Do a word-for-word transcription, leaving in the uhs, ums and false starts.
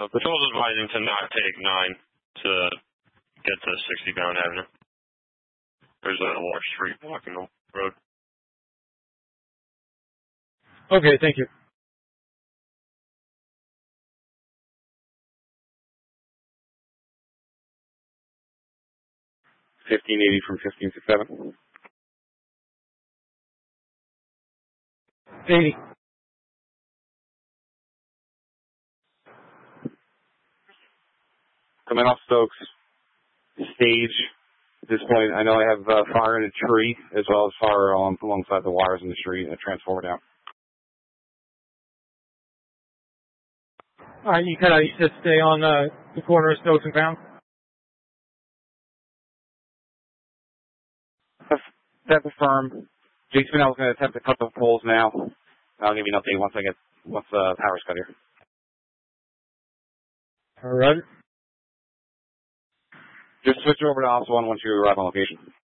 Uh, patrol's advising to not take nine to get to sixty Bound Avenue. There's a large street blocking the road. Okay, thank you. fifteen eighty from fifteen sixty-seven. eighty. Coming off Stokes. Stage. At this point, I know I have uh, fire in a tree, as well as fire um, alongside the wires in the street, and a transformer down. All right, you kind of you said stay on uh, the corner of Stokes and Pound. That's affirmed. Jake Spinell's going to attempt to cut the poles now. I'll give you an update once I get once the uh, power's cut here. All right. Just switch over to Ops one once you arrive on location.